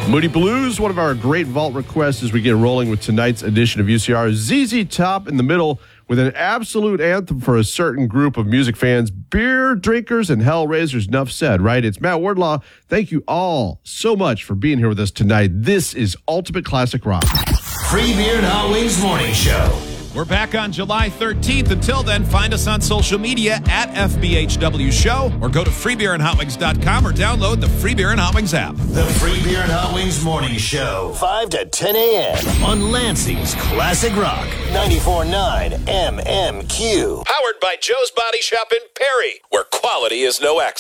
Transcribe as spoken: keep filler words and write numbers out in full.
Moody Blues, one of our great vault requests as we get rolling with tonight's edition of U C R. Z Z Top in the middle with an absolute anthem for a certain group of music fans, beer drinkers and hellraisers. Enough said, right? It's Matt Wardlaw. Thank you all so much for being here with us tonight. This is Ultimate Classic Rock. Free Beer and Hot Wings Morning Show. We're back on July thirteenth. Until then, find us on social media at F B H W Show or go to free beer and hot wings dot com or download the Free Beer and Hot Wings app. The Free Beer and Hot Wings Morning Show, five to ten a.m. on Lansing's Classic Rock, ninety-four point nine M M Q. Powered by Joe's Body Shop in Perry, where quality is no accident.